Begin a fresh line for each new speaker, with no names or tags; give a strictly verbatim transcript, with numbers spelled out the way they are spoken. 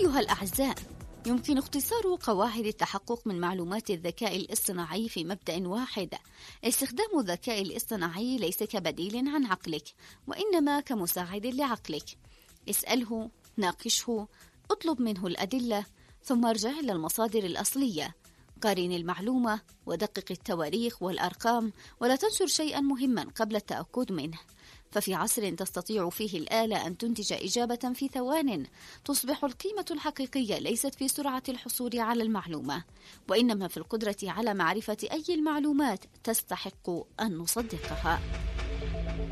أيها الأعزاء، يمكن اختصار قواعد التحقق من معلومات الذكاء الاصطناعي في مبدأ واحد. استخدام الذكاء الاصطناعي ليس كبديل عن عقلك، وإنما كمساعد لعقلك. اسأله، ناقشه، اطلب منه الأدلة، ثم ارجع إلى المصادر الأصلية. قارن المعلومة ودقق التواريخ والأرقام، ولا تنشر شيئا مهما قبل التأكد منه. ففي عصر تستطيع فيه الآلة أن تنتج إجابة في ثوان، تصبح القيمة الحقيقية ليست في سرعة الحصول على المعلومة، وإنما في القدرة على معرفة أي المعلومات تستحق أن نصدقها.